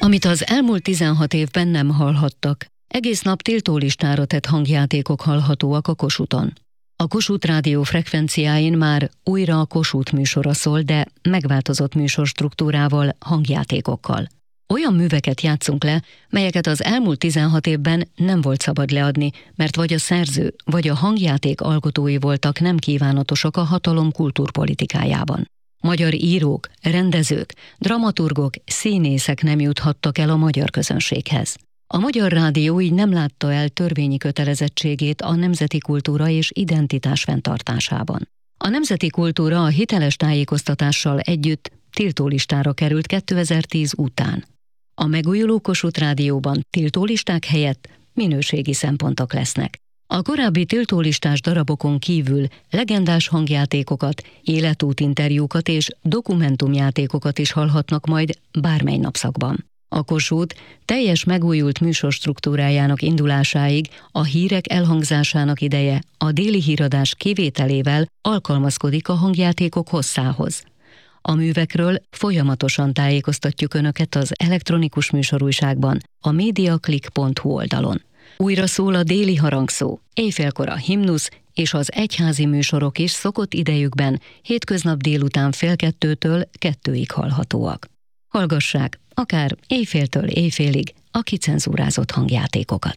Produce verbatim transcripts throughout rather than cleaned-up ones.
Amit az elmúlt tizenhat évben nem hallhattak, egész nap tiltólistára tett hangjátékok hallhatóak a Kossuthon. A Kossuth Rádió frekvenciáin már újra a Kossuth műsora szól, de megváltozott műsorstruktúrával, hangjátékokkal. Olyan műveket játszunk le, melyeket az elmúlt tizenhat évben nem volt szabad leadni, mert vagy a szerző, vagy a hangjáték alkotói voltak nem kívánatosak a hatalom kultúrpolitikájában. Magyar írók, rendezők, dramaturgok, színészek nem juthattak el a magyar közönséghez. A Magyar Rádió így nem látta el törvényi kötelezettségét a nemzeti kultúra és identitás fenntartásában. A nemzeti kultúra a hiteles tájékoztatással együtt tiltólistára került kétezer-tíz után. A megújuló Kossuth Rádióban tiltólisták helyett minőségi szempontok lesznek. A korábbi tiltólistás darabokon kívül legendás hangjátékokat, életútinterjúkat és dokumentumjátékokat is hallhatnak majd bármely napszakban. A Kossuth teljes megújult műsorstruktúrájának indulásáig a hírek elhangzásának ideje a déli híradás kivételével alkalmazkodik a hangjátékok hosszához. A művekről folyamatosan tájékoztatjuk Önöket az elektronikus műsorújságban, a mediaclick pont hu oldalon. Újra szól a déli harangszó, éjfélkor a himnusz és az egyházi műsorok is szokott idejükben hétköznap délután fél kettőtől kettőig hallhatóak. Hallgassák, akár éjféltől éjfélig a kicenzúrázott hangjátékokat.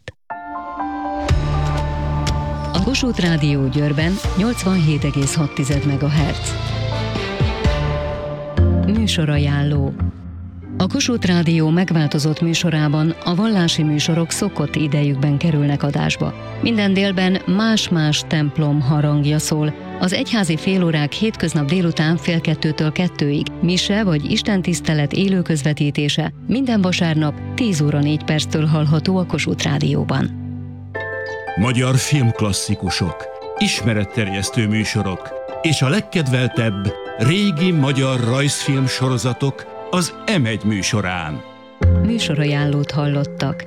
A Kossuth Rádió Győrben nyolcvanhét egész hat megahertz. Műsorajánló. A Kossuth Rádió megváltozott műsorában a vallási műsorok szokott idejükben kerülnek adásba. Minden délben más-más templom harangja szól, az egyházi félórák hétköznap délután fél kettőtől kettőig, mise vagy istentisztelet élő közvetítése minden vasárnap tíz óra négy perctől hallható a Kossuth Rádióban. Magyar filmklasszikusok, ismeretterjesztő műsorok és a legkedveltebb régi magyar rajzfilm sorozatok az em egy műsorán. Műsorajánlót hallottak.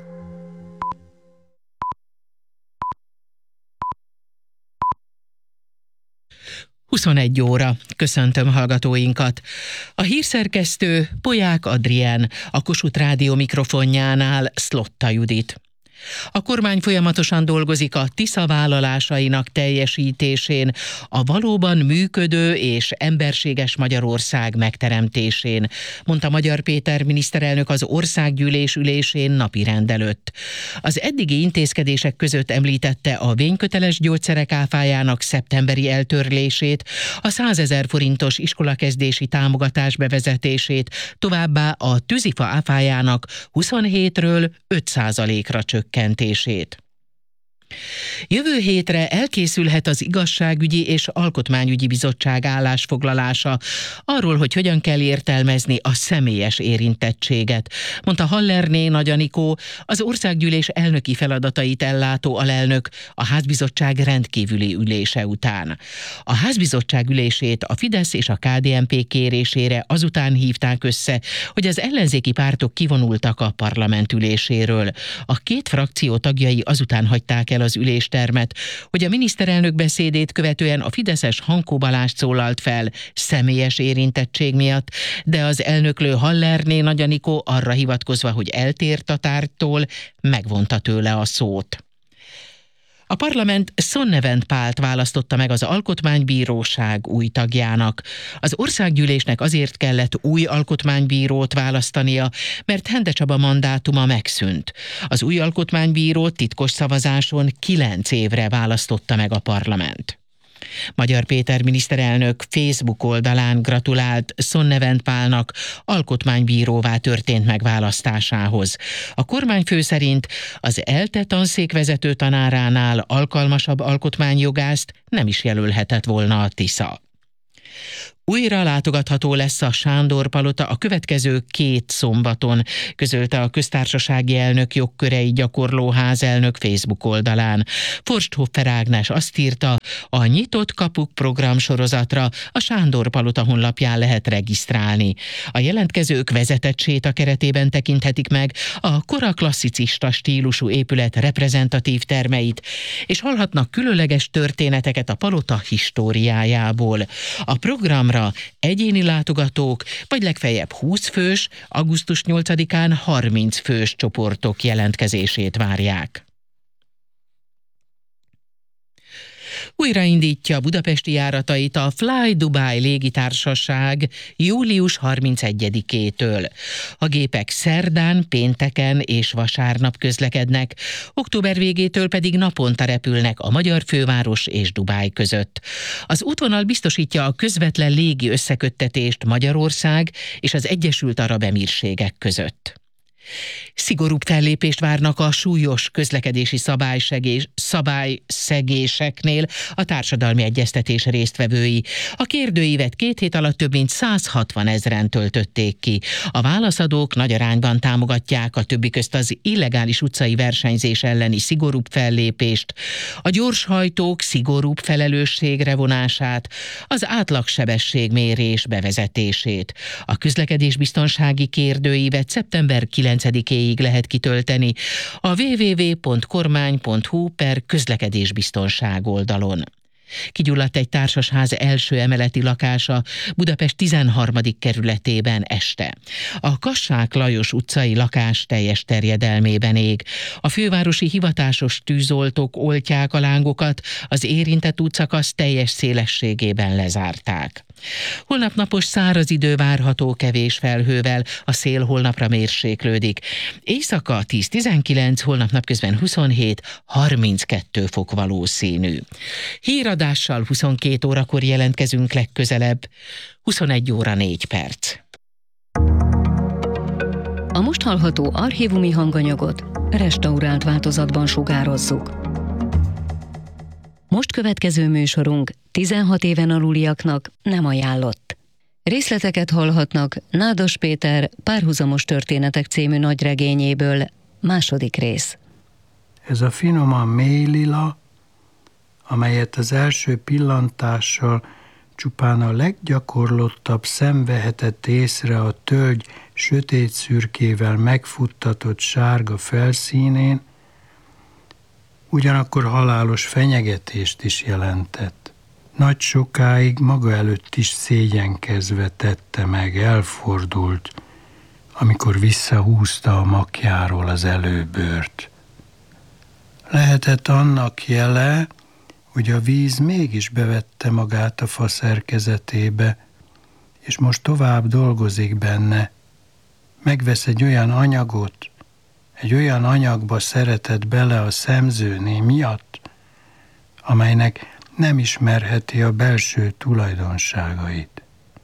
huszonegy óra. Köszöntöm hallgatóinkat. A hírszerkesztő Polyák Adrián, a Kossuth Rádió mikrofonjánál Szlotta Judit. A kormány folyamatosan dolgozik a Tisza vállalásainak teljesítésén, a valóban működő és emberséges Magyarország megteremtésén, mondta Magyar Péter miniszterelnök az országgyűlés ülésén napirend előtt. Az eddigi intézkedések között említette a vényköteles gyógyszerek áfájának szeptemberi eltörlését, a százezer forintos iskolakezdési támogatás bevezetését, továbbá a tűzifa áfájának huszonhétről öt százalékra csökkentését. Jövő hétre elkészülhet az Igazságügyi és Alkotmányügyi Bizottság állásfoglalása arról, hogy hogyan kell értelmezni a személyes érintettséget, mondta Hallerné Nagy Anikó, az országgyűlés elnöki feladatait ellátó alelnök a házbizottság rendkívüli ülése után. A házbizottság ülését a Fidesz és a ká dé en pé kérésére azután hívták össze, hogy az ellenzéki pártok kivonultak a parlament üléséről. A két frakció tagjai azután hagyták el az üléstermet, hogy a miniszterelnök beszédét követően a fideszes Hankó Balázs szólalt fel személyes érintettség miatt, de az elnöklő Hallerné Nagy Anikó arra hivatkozva, hogy eltért a tárgytól, megvonta tőle a szót. A parlament Sonnevent Pált választotta meg az Alkotmánybíróság új tagjának. Az országgyűlésnek azért kellett új alkotmánybírót választania, mert Hende Csaba mandátuma megszűnt. Az új alkotmánybírót titkos szavazáson kilenc évre választotta meg a parlament. Magyar Péter miniszterelnök Facebook oldalán gratulált Sonnevent Pálnak alkotmánybíróvá történt megválasztásához. A kormányfő szerint az ELTE tanszékvezető tanáránál alkalmasabb alkotmányjogászt nem is jelölhetett volna a Tisza. Újra látogatható lesz a Sándor-palota a következő két szombaton, közölte a köztársasági elnök jogkörei gyakorló házelnök Facebook oldalán. Forsthoffer Ágnes azt írta, a Nyitott Kapuk programsorozatra a Sándor-palota honlapján lehet regisztrálni. A jelentkezők vezetett séta keretében tekinthetik meg a kora klasszicista stílusú épület reprezentatív termeit, és hallhatnak különleges történeteket a palota históriájából. A programra napra egyéni látogatók, vagy legfeljebb húsz fős, augusztus nyolcadikán harminc fős csoportok jelentkezését várják. Újraindítja a budapesti járatait a Fly Dubai légitársaság július harmincegyedikétől. A gépek szerdán, pénteken és vasárnap közlekednek, október végétől pedig naponta repülnek a magyar főváros és Dubáj között. Az útvonal biztosítja a közvetlen légi összeköttetést Magyarország és az Egyesült Arab Emírségek között. Szigorúbb fellépést várnak a súlyos közlekedési szabálysegés, szabályszegéseknél a társadalmi egyeztetés résztvevői. A kérdőívet két hét alatt több mint száz hatvan ezren töltötték ki. A válaszadók nagy arányban támogatják a többi közt az illegális utcai versenyzés elleni szigorúbb fellépést, a gyorshajtók szigorúbb felelősségre vonását, az átlagsebességmérés bevezetését. A közlekedésbiztonsági kérdőívet szeptember kilencedikéig lehet kitölteni a double-u double-u double-u pont kormány pont hu per közlekedésbiztonság oldalon. Kigyulladt egy társasház első emeleti lakása Budapest tizenharmadik kerületében este. A Kassák Lajos utcai lakás teljes terjedelmében ég. A fővárosi hivatásos tűzoltók oltják a lángokat, az érintett útszakasz teljes szélességében lezárták. Holnap napos száraz idő várható kevés felhővel, a szél holnapra mérséklődik. Éjszaka tíz-tizenkilenc, holnap napközben huszonhét harminckettő fok valószínű. Híradással huszonkét órakor jelentkezünk legközelebb, huszonegy óra négy perc. A most hallható archívumi hanganyagot restaurált változatban sugározzuk. Most következő műsorunk tizenhat éven aluliaknak nem ajánlott. Részleteket hallhatnak Nádas Péter Párhuzamos történetek című nagyregényéből, második rész. Ez a finoman mélylila, amelyet az első pillantással csupán a leggyakorlottabb szem vehetett észre a tölgy sötét szürkével megfuttatott sárga felszínén, ugyanakkor halálos fenyegetést is jelentett. Nagy sokáig maga előtt is szégyenkezve tette meg, elfordult, amikor visszahúzta a makjáról az előbőrt. Lehetett annak jele, hogy a víz mégis bevette magát a fa szerkezetébe, és most tovább dolgozik benne. Megvesz egy olyan anyagot, egy olyan anyagba szeretett bele a szemzőné miatt, amelynek nem ismerheti a belső tulajdonságait.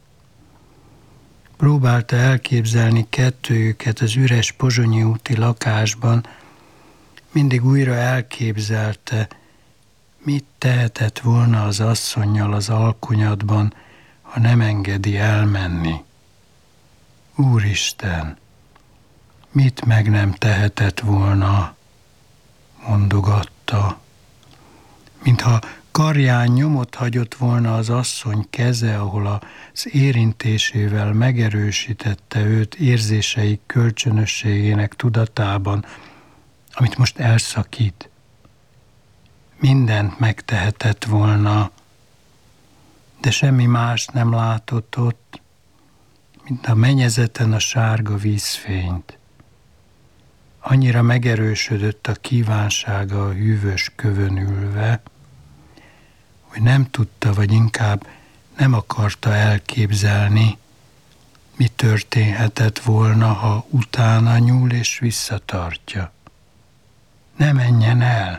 Próbálta elképzelni kettőjüket az üres Pozsonyi úti lakásban, mindig újra elképzelte, mit tehetett volna az asszonnyal az alkonyatban, ha nem engedi elmenni. Úristen, mit meg nem tehetett volna, mondogatta, mintha karján nyomot hagyott volna az asszony keze, ahol az érintésével megerősítette őt érzéseik kölcsönösségének tudatában, amit most elszakít. Mindent megtehetett volna, de semmi más nem látott ott, mint a mennyezeten a sárga vízfényt. Annyira megerősödött a kívánsága a hűvös kövön ülve, hogy nem tudta, vagy inkább nem akarta elképzelni, mi történhetett volna, ha utána nyúl és visszatartja. Ne menjen el!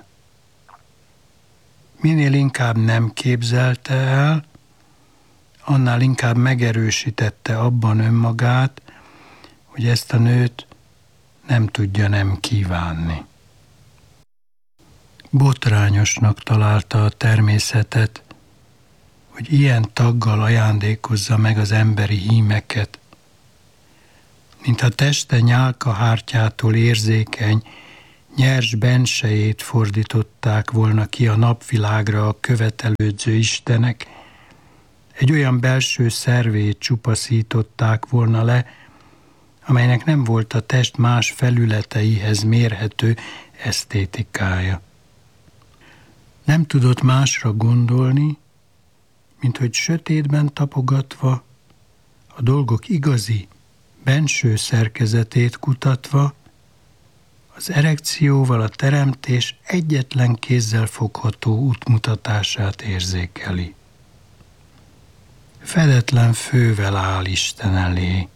Minél inkább nem képzelte el, annál inkább megerősítette abban önmagát, hogy ezt a nőt nem tudja nem kívánni. Botrányosnak találta a természetet, hogy ilyen taggal ajándékozza meg az emberi hímeket, mintha teste nyálkahártyától érzékeny, nyers bensejét fordították volna ki a napvilágra a követelődző istenek, egy olyan belső szervét csupaszították volna le, amelynek nem volt a test más felületeihez mérhető esztétikája. Nem tudott másra gondolni, mint hogy sötétben tapogatva, a dolgok igazi, benső szerkezetét kutatva, az erekcióval a teremtés egyetlen kézzel fogható útmutatását érzékeli. Fedetlen fővel áll Isten elé.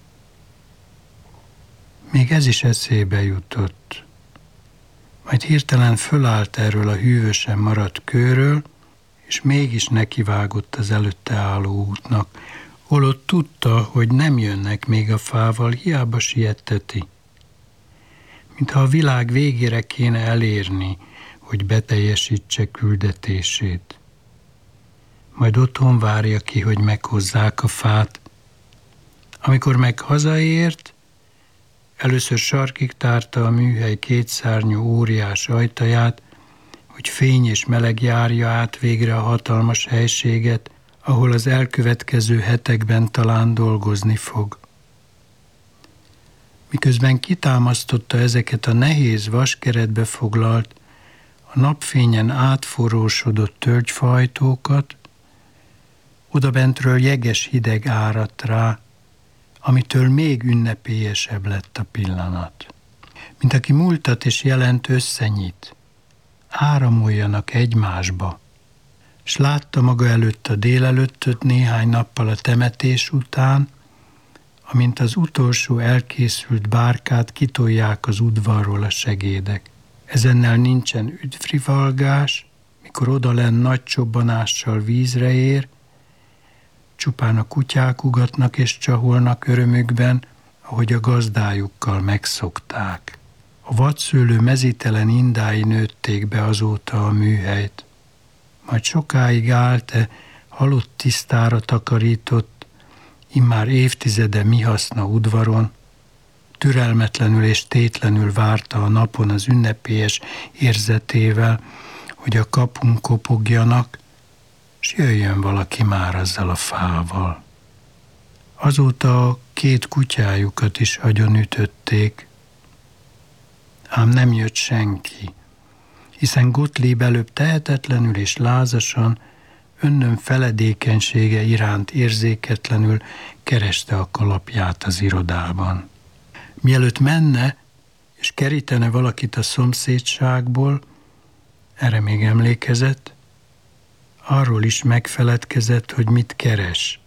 Még ez is eszébe jutott. Majd hirtelen fölállt erről a hűvösen maradt kőről, és mégis nekivágott az előtte álló útnak, holott tudta, hogy nem jönnek még a fával, hiába sietteti. Mintha a világ végére kéne elérni, hogy beteljesítse küldetését. Majd otthon várja ki, hogy meghozzák a fát. Amikor meg hazaért, először sarkig tárta a műhely kétszárnyú óriás ajtaját, hogy fény és meleg járja át végre a hatalmas helységet, ahol az elkövetkező hetekben talán dolgozni fog. Miközben kitámasztotta ezeket a nehéz vaskeretbe foglalt, a napfényen átforrósodott tölgyfajtókat, odabentről jeges hideg áradt rá, amitől még ünnepélyesebb lett a pillanat. Mint aki múltat és jelent összenyit, áramoljanak egymásba, s látta maga előtt a délelőttöt néhány nappal a temetés után, amint az utolsó elkészült bárkát kitolják az udvarról a segédek. Ezennel nincsen üdvrivalgás, mikor odalenn nagy csobbanással vízre ér, csupán a kutyák ugatnak és csaholnak örömükben, ahogy a gazdájukkal megszokták. A vadszőlő mezítelen indái nőtték be azóta a műhelyt. Majd sokáig állt-e halott tisztára takarított, immár évtizede mihaszna udvaron, türelmetlenül és tétlenül várta a napon az ünnepélyes érzetével, hogy a kapun kopogjanak, s jöjjön valaki már azzal a fával. Azóta a két kutyájukat is agyonütötték, ám nem jött senki, hiszen Gottlieb előbb tehetetlenül és lázasan, önnön feledékenysége iránt érzéketlenül kereste a kalapját az irodában. Mielőtt menne, és kerítene valakit a szomszédságból, erre még emlékezett, arról is megfeledkezett, hogy mit keres.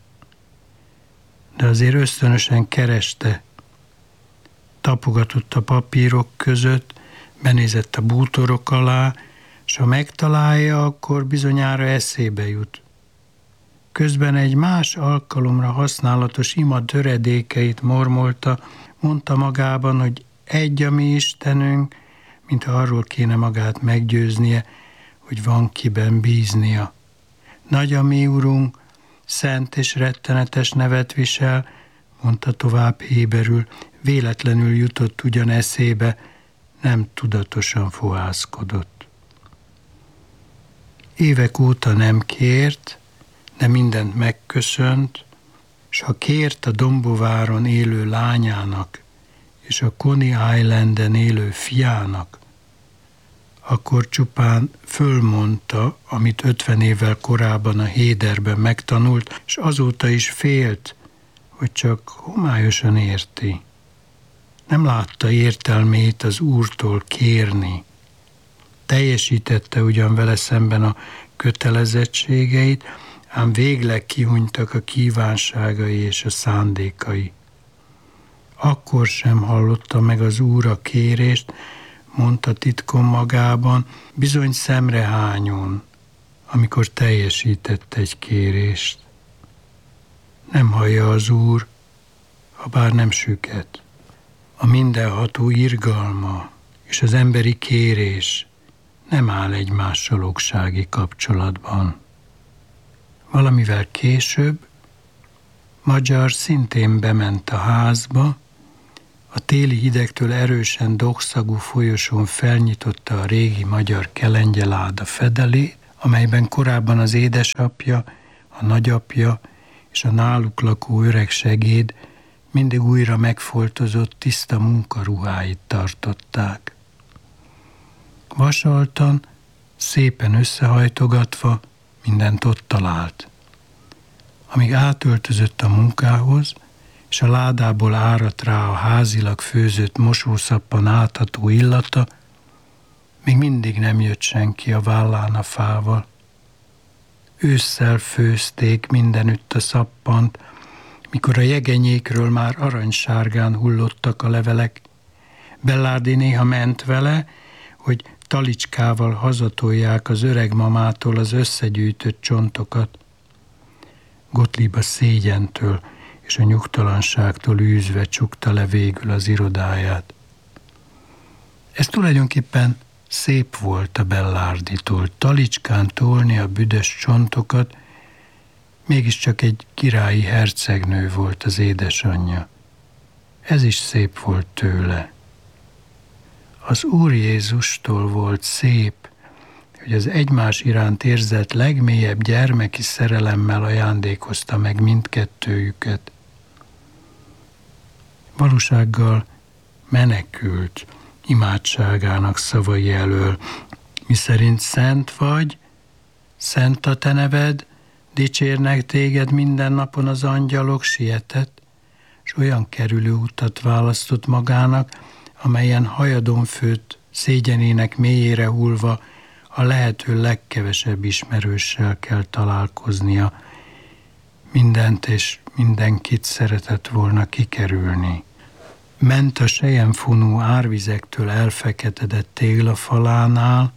De azért ösztönösen kereste. Tapogatott a papírok között, benézett a bútorok alá, s ha megtalálja, akkor bizonyára eszébe jut. Közben egy más alkalomra használatos ima töredékeit mormolta, mondta magában, hogy egy a mi Istenünk, mintha arról kéne magát meggyőznie, hogy van kiben bíznia. Nagy a mi Urunk, szent és rettenetes nevet visel, mondta tovább héberül, véletlenül jutott ugyan eszébe, nem tudatosan fohászkodott. Évek óta nem kért, de mindent megköszönt, s ha kért a Dombováron élő lányának és a Coney Islanden élő fiának, akkor csupán fölmondta, amit ötven évvel korábban a Héderben megtanult, és azóta is félt, hogy csak homályosan érti. Nem látta értelmét az Úrtól kérni. Teljesítette ugyan vele szemben a kötelezettségeit, ám végleg kihunytak a kívánságai és a szándékai. Akkor sem hallotta meg az Úr a kérést, mondta titkon magában, bizony szemrehányon, amikor teljesített egy kérést. Nem hallja az Úr, ha bár nem süket. A mindenható irgalma és az emberi kérés nem áll egymással oksági kapcsolatban. Valamivel később Magyar szintén bement a házba, a téli hidegtől erősen dokszagú folyosón felnyitotta a régi magyar kelengyeláda fedelét, amelyben korábban az édesapja, a nagyapja és a náluk lakó öreg segéd mindig újra megfoltozott tiszta munkaruháit tartották. Vasaltan, szépen összehajtogatva mindent ott talált. amíg átöltözött a munkához, és a ládából áradt rá a házilag főzött mosószappan átható illata, még mindig nem jött senki a vállán a fával. Ősszel főzték mindenütt a szappant, mikor a jegenyékről már aranysárgán hullottak a levelek. Bellardi néha ment vele, hogy talicskával hazatolják az öreg mamától az összegyűjtött csontokat. Gottlieb a szégyentől és a nyugtalanságtól űzve csukta le végül az irodáját. Ez tulajdonképpen szép volt a Bellarditól, talicskán tolni a büdös csontokat, mégiscsak egy királyi hercegnő volt az édesanyja. Ez is szép volt tőle. Az Úr Jézustól volt szép, hogy az egymás iránt érzett legmélyebb gyermeki szerelemmel ajándékozta meg mindkettőjüket. Valósággal menekült imádságának szavai elől, miszerint szent vagy, szent a te neved, dicsérnek téged minden napon az angyalok, sietett, és olyan kerülő utat választott magának, amelyen hajadon főtt, szégyenének mélyére hullva a lehető legkevesebb ismerőssel kell találkoznia. Mindent és mindenkit szeretett volna kikerülni. Ment a selyemfonó árvizektől elfeketedett téglafalánál,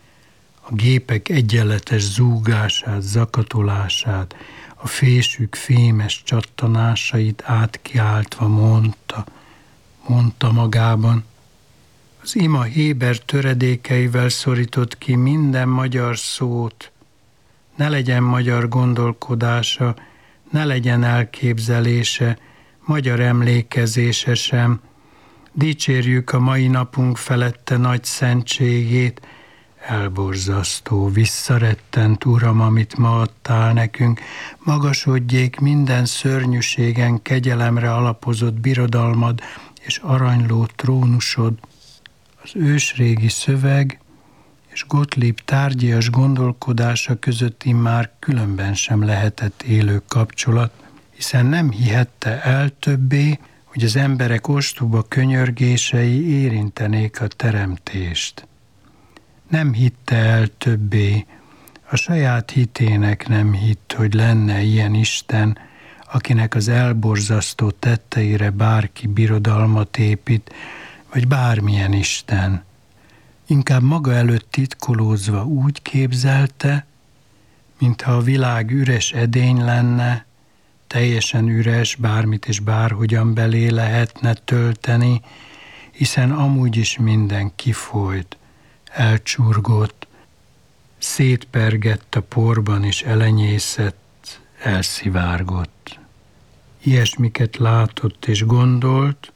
a gépek egyenletes zúgását, zakatolását, a fésük fémes csattanásait átkiáltva mondta, mondta magában. Az ima héber töredékeivel szorított ki minden magyar szót, ne legyen magyar gondolkodása, ne legyen elképzelése, magyar emlékezése sem. Dicsérjük a mai napunk felette nagy szentségét, elborzasztó, visszarettent Uram, amit ma adtál nekünk, magasodjék minden szörnyűségen kegyelemre alapozott birodalmad és aranyló trónusod. Az ősrégi szöveg és Gottlieb tárgyias gondolkodása között immár különben sem lehetett élő kapcsolat, hiszen nem hihette el többé, hogy az emberek ostoba könyörgései érintenék a teremtést. Nem hitte el többé, a saját hitének nem hitt, hogy lenne ilyen Isten, akinek az elborzasztó tetteire bárki birodalmat épít, vagy bármilyen Isten. Inkább maga előtt titkolózva úgy képzelte, mintha a világ üres edény lenne, teljesen üres, bármit és bárhogyan belé lehetne tölteni, hiszen amúgy is minden kifolyt, elcsurgott, szétpergett a porban és elenyészett, elszivárgott. Ilyesmiket látott és gondolt,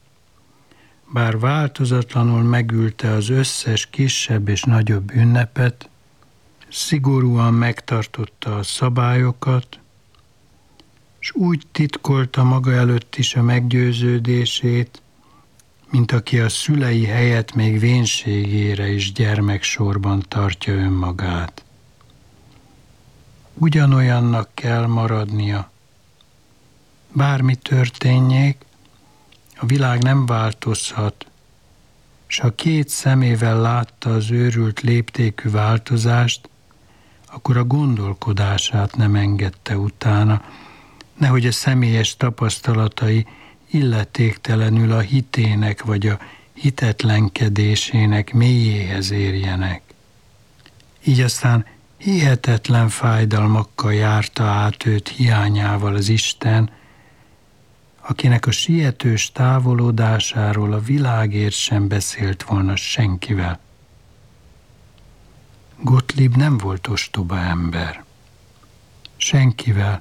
bár változatlanul megülte az összes kisebb és nagyobb ünnepet, szigorúan megtartotta a szabályokat, és úgy titkolta maga előtt is a meggyőződését, mint aki a szülei helyett még vénségére is gyermeksorban tartja önmagát. Ugyanolyannak kell maradnia. Bármi történjék, a világ nem változhat, s ha két szemével látta az őrült léptékű változást, akkor a gondolkodását nem engedte utána, nehogy a személyes tapasztalatai illetéktelenül a hitének vagy a hitetlenkedésének mélyéhez érjenek. Így aztán hihetetlen fájdalmakkal járta át őt hiányával az Isten, akinek a sietős távolodásáról a világért sem beszélt volna senkivel. Gottlieb nem volt ostoba ember. Senkivel.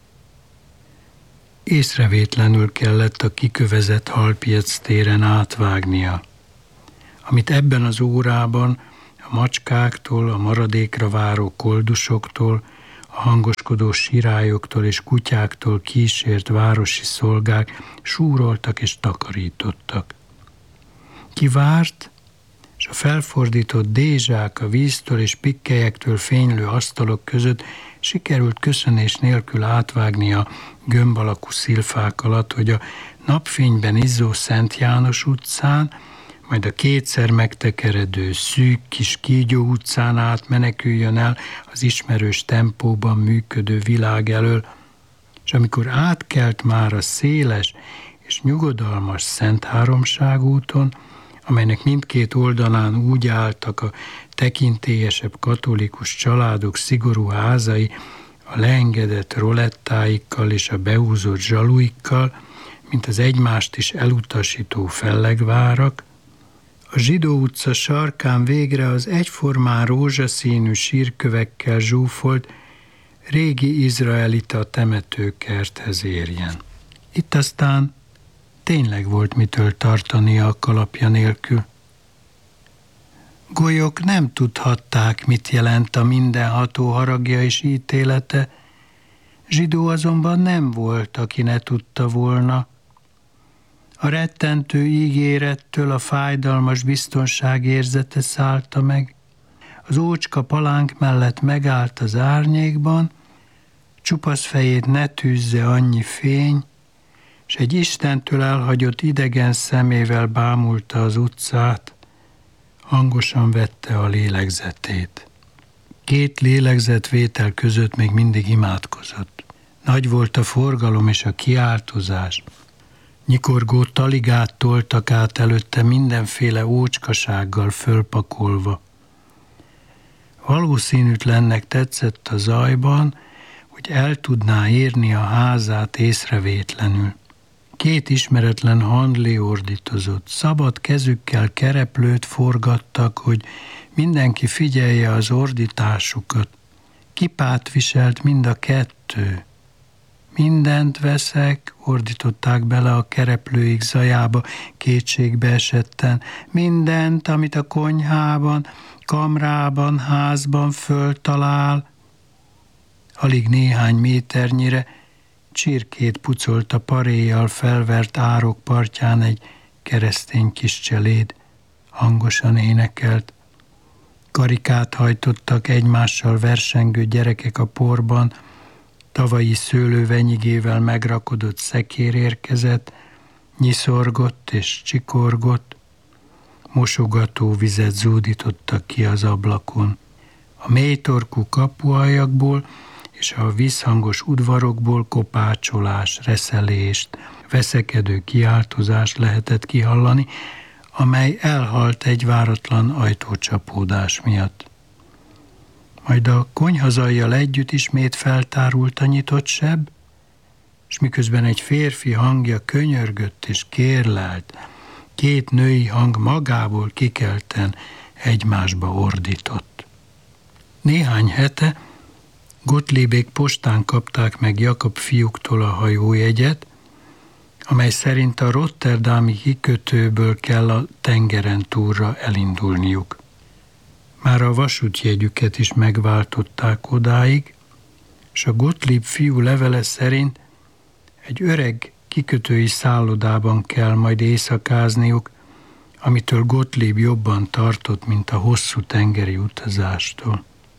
Észrevétlenül kellett a kikövezett halpiac téren átvágnia, amit ebben az órában a macskáktól, a maradékra váró koldusoktól, a hangoskodó sirályoktól és kutyáktól kísért városi szolgák súroltak és takarítottak. Kivárt, és a felfordított dézsák a víztől és pikkelyektől fénylő asztalok között sikerült köszönés nélkül átvágni a gömb alakú szilfák alatt, hogy a napfényben izzó Szent János utcán, majd a kétszer megtekeredő szűk kis Kígyó utcán át meneküljön el az ismerős tempóban működő világ elől, és amikor átkelt már a széles és nyugodalmas Szent Háromság úton, amelynek mindkét oldalán úgy álltak a tekintélyesebb katolikus családok szigorú házai a leengedett rolettáikkal és a behúzott zsaluikkal, mint az egymást is elutasító fellegvárak, a Zsidó utca sarkán végre az egyformán rózsaszínű sírkövekkel zsúfolt régi izraelita temetőkerthez érjen. Itt aztán tényleg volt mitől tartania a kalapja nélkül. Golyok nem tudhatták, mit jelent a mindenható haragja és ítélete, Zsidó azonban nem volt, aki ne tudta volna. A rettentő ígérettől a fájdalmas biztonság érzete szállta meg. Az ócska palánk mellett megállt az árnyékban, csupasz fejét ne tűzze annyi fény, s egy Istentől elhagyott idegen szemével bámulta az utcát, hangosan vette a lélegzetét. Két lélegzetvétel között még mindig imádkozott. Nagy volt a forgalom és a kiáltozás. Nyikorgó taligát toltak át előtte mindenféle ócskasággal fölpakolva. Valószínűtlennek tetszett a zajban, hogy el tudná érni a házát észrevétlenül. Két ismeretlen handlé ordítozott, szabad kezükkel kereplőt forgattak, hogy mindenki figyelje az ordításukat. Kipát viselt mind a kettő. Mindent veszek, ordították bele a kereplőik zajába kétségbe esetten. Mindent, amit a konyhában, kamrában, házban föltalál. Alig néhány méternyire csirkét pucolt a paréjjal felvert árok partján egy keresztény kis cseléd. Hangosan énekelt. Karikát hajtottak egymással versengő gyerekek a porban, tavalyi szőlővenyigével megrakodott szekér érkezett, nyiszorgott és csikorgott, mosogató vizet zúdítottak ki az ablakon. A mélytorkú kapuajakból és a vízhangos udvarokból kopácsolás, reszelést, veszekedő kiáltozást lehetett kihallani, amely elhalt egy váratlan ajtócsapódás miatt. Majd a konyhazajjal együtt ismét feltárult a nyitott seb, és miközben egy férfi hangja könyörgött és kérlelt, két női hang magából kikelten egymásba ordított. Néhány hete Gottliebék postán kapták meg Jakab fiúktól a hajójegyet, amely szerint a rotterdami kikötőből kell a tengeren túlra elindulniuk. Már a vasútjegyüket is megváltották odáig, és a Gottlieb fiú levele szerint egy öreg kikötői szállodában kell majd éjszakázniuk, amitől Gottlieb jobban tartott, mint a hosszú tengeri utazástól.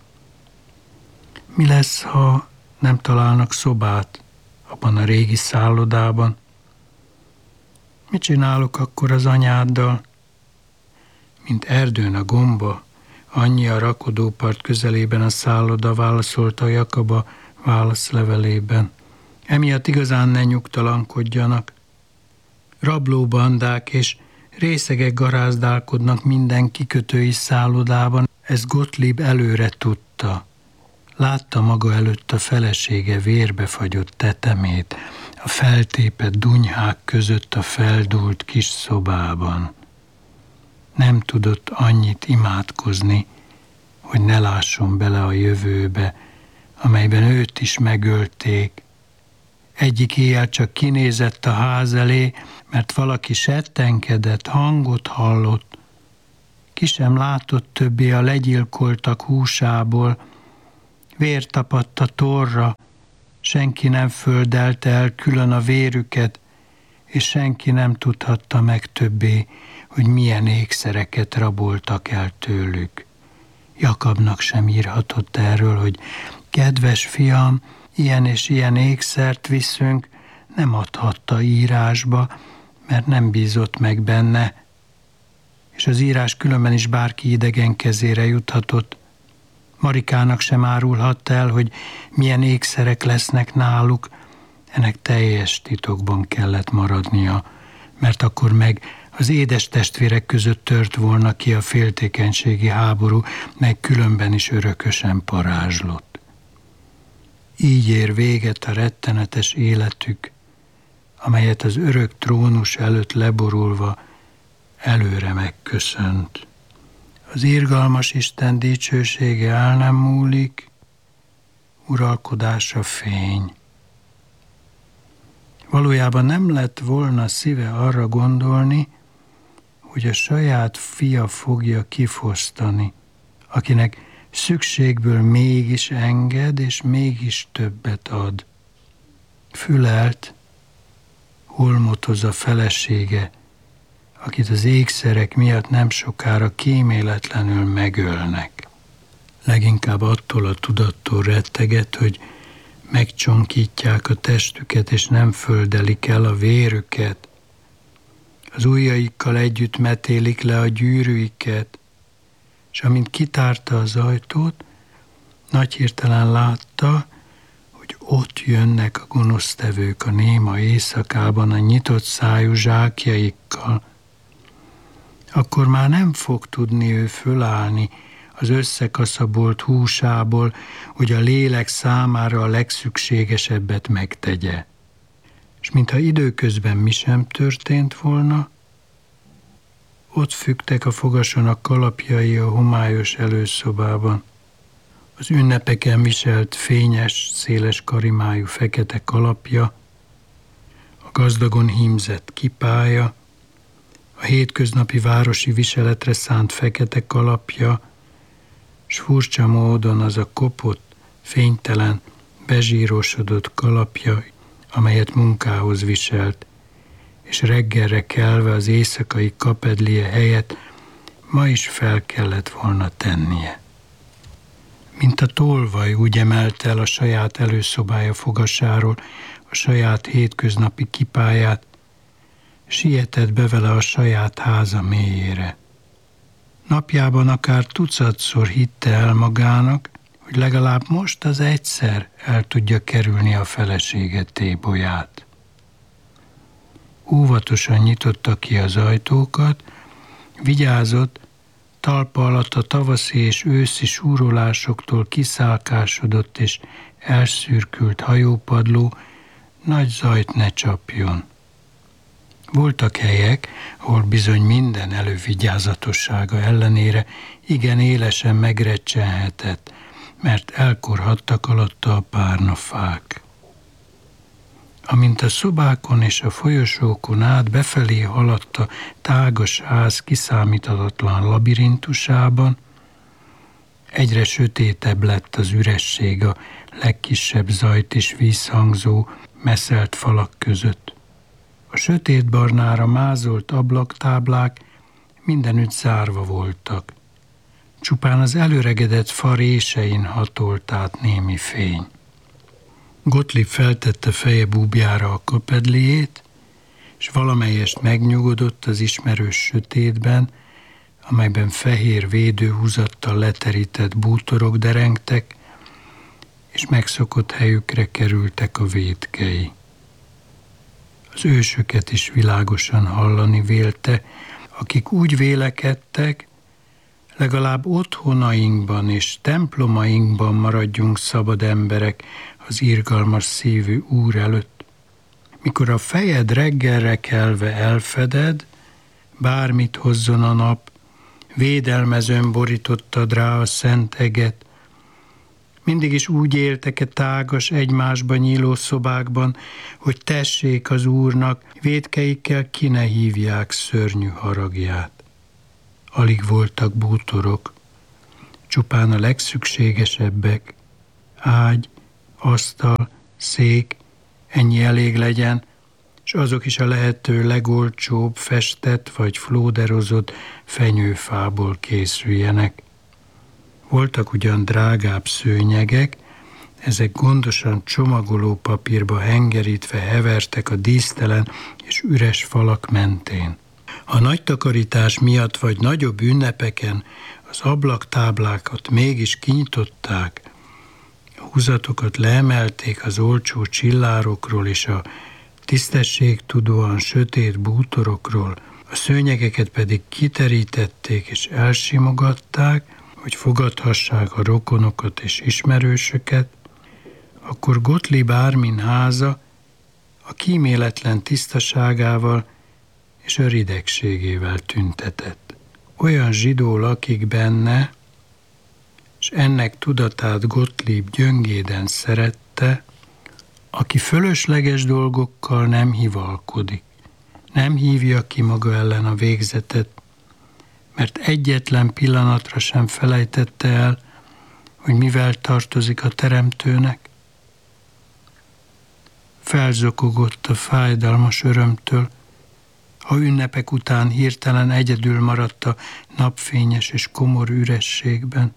Mi lesz, ha nem találnak szobát abban a régi szállodában? Mit csinálok akkor az anyáddal? Mint erdőn a gomba, annyi a rakodópart közelében a szálloda, válaszolta Jakab a válaszlevelében. Emiatt igazán ne nyugtalankodjanak. Rablóbandák és részegek garázdálkodnak minden kikötői szállodában, ezt Gottlieb előre tudta. Látta maga előtt a felesége vérbefagyott tetemét, a feltépett dunyhák között a feldúlt kis szobában. Nem tudott annyit imádkozni, hogy ne lásson bele a jövőbe, amelyben őt is megölték. Egyik éjjel csak kinézett a ház elé, mert valaki settenkedett, hangot hallott. Ki sem látott többé a legyilkoltak húsából, vér tapadt a torra, senki nem földelte el külön a vérüket, és senki nem tudhatta meg többé, hogy milyen ékszereket raboltak el tőlük. Jakabnak sem írhatott erről, hogy Kedves fiam, ilyen és ilyen ékszert viszünk, nem adhatta írásba, mert nem bízott meg benne, és az írás különben is bárki idegen kezére juthatott. Marikának sem árulhatta el, hogy milyen ékszerek lesznek náluk, ennek teljes titokban kellett maradnia, mert akkor meg az édes testvérek között tört volna ki a féltékenységi háború, mely különben is örökösen parázslott. Így ér véget a rettenetes életük, amelyet az örök trónus előtt leborulva előre megköszönt. Az irgalmas Isten dicsősége el nem múlik, uralkodása fény. Valójában nem lett volna szíve arra gondolni, hogy a saját fia fogja kifosztani, akinek szükségből mégis enged, és mégis többet ad. Fülelt, holmotoz a felesége, akit az ékszerek miatt nem sokára kíméletlenül megölnek. Leginkább attól a tudattól retteget, hogy megcsonkítják a testüket, és nem földelik el a vérüket. Az ujjaikkal együtt metélik le a gyűrűiket, és amint kitárta az ajtót, nagy hirtelen látta, hogy ott jönnek a gonosztevők a néma éjszakában a nyitott szájú zsákjaikkal. Akkor már nem fog tudni ő fölállni az összekaszabolt húsából, hogy a lélek számára a legszükségesebbet megtegye. És mintha időközben mi sem történt volna, ott függtek a fogason a kalapjai a homályos előszobában. Az ünnepeken viselt fényes, széles karimájú fekete kalapja, a gazdagon hímzett kipája, a hétköznapi városi viseletre szánt fekete kalapja, s furcsa módon az a kopott, fénytelen, bezsírosodott kalapja, amelyet munkához viselt, és reggelre kelve az éjszakai kapedlie helyett ma is fel kellett volna tennie. Mint a tolvaj úgy emelte el a saját előszobája fogasáról a saját hétköznapi kipáját, sietett be vele a saját háza mélyére. Napjában akár tucatszor hitte el magának, hogy legalább most az egyszer el tudja kerülni a felesége tébolyát. Óvatosan nyitotta ki az ajtókat, vigyázott, talpa alatt a tavaszi és őszi súrolásoktól kiszálkásodott és elszürkült hajópadló nagy zajt ne csapjon. Voltak helyek, ahol bizony minden elővigyázatossága ellenére igen élesen megrecsenhetett, mert elkorhattak alatta a párnafák. Amint a szobákon és a folyosókon át befelé haladt a tágas ház kiszámíthatatlan labirintusában, egyre sötétebb lett az üresség a legkisebb zajt is visszhangzó, meszelt falak között. A sötétbarnára mázolt ablaktáblák mindenütt zárva voltak. Csupán az előregedett fa résein hatolt át némi fény. Gottlieb feltette feje búbjára a kapedliét, és valamelyest megnyugodott az ismerős sötétben, amelyben fehér védőhúzattal leterített bútorok derengtek, és megszokott helyükre kerültek a vétkei. Az ősöket is világosan hallani vélte, akik úgy vélekedtek, legalább otthonainkban és templomainkban maradjunk szabad emberek az irgalmas szívű Úr előtt. Mikor a fejed reggelre kelve elfeded, bármit hozzon a nap, védelmezőn borítottad rá a szent eget. Mindig is úgy éltek-e tágas, egymásba nyíló szobákban, hogy tessék az Úrnak, vétkeikkel ki ne hívják szörnyű haragját. Alig voltak bútorok, csupán a legszükségesebbek, ágy, asztal, szék, ennyi elég legyen, és azok is a lehető legolcsóbb festett vagy flóderozott fenyőfából készüljenek. Voltak ugyan drágább szőnyegek, Ezek gondosan csomagoló papírba hengerítve hevertek a dísztelen és üres falak mentén. A nagy takarítás miatt vagy nagyobb ünnepeken az ablaktáblákat mégis kinyitották, a húzatokat leemelték az olcsó csillárokról és a tisztességtudóan sötét bútorokról, a szőnyegeket pedig kiterítették és elsimogatták, hogy fogadhassák a rokonokat és ismerősöket, akkor Gottlieb Ármin háza a kíméletlen tisztaságával és a ridegségével tüntetett. Olyan zsidó lakik benne, és ennek tudatát Gottlieb gyöngéden szerette, aki fölösleges dolgokkal nem hivalkodik, nem hívja ki maga ellen a végzetet, mert egyetlen pillanatra sem felejtette el, hogy mivel tartozik a Teremtőnek. Felzokogott a fájdalmas örömtől, ha ünnepek után hirtelen egyedül maradt a napfényes és komor ürességben.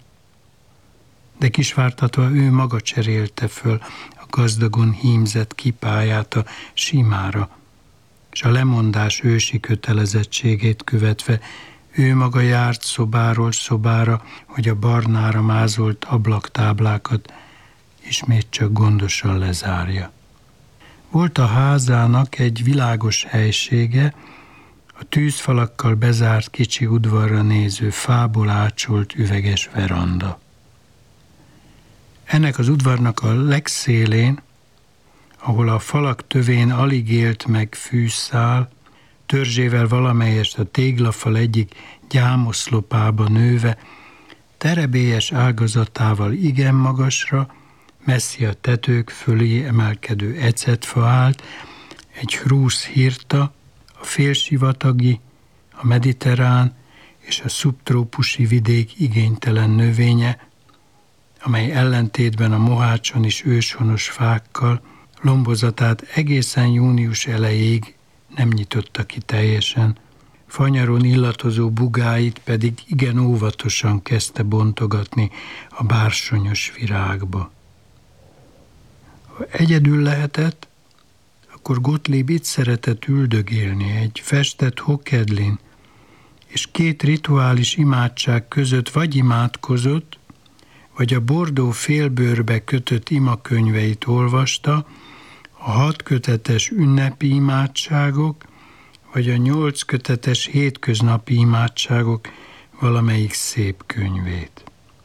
De kisvártatva ő maga cserélte föl a gazdagon hímzett kipáját a simára, és a lemondás ősi kötelezettségét követve ő maga járt szobáról szobára, hogy a barnára mázolt ablaktáblákat ismét csak gondosan lezárja. Volt a házának egy világos helysége, a tűzfalakkal bezárt kicsi udvarra néző fából ácsolt üveges veranda. Ennek az udvarnak a legszélén, ahol a falak tövén alig élt meg fűszál, törzsével valamelyest a téglafal egyik gyámoszlopába nőve, terebélyes ágazatával igen magasra, messzi a tetők fölé emelkedő ecetfa állt, egy hrúsz hirta, a félsivatagi, a mediterrán és a szubtrópusi vidék igénytelen növénye, amely ellentétben a mohácson is őshonos fákkal lombozatát egészen június elejéig nem nyitotta ki teljesen, fanyaron illatozó bugáit pedig igen óvatosan kezdte bontogatni a bársonyos virágba. Ha egyedül lehetett, akkor Gottlieb itt szeretett üldögélni egy festett hokedlin, és két rituális imádság között vagy imádkozott, vagy a bordó félbőrbe kötött imakönyveit olvasta, a hat kötetes ünnepi imádságok, vagy a nyolc kötetes hétköznapi imádságok valamelyik szép könyvét.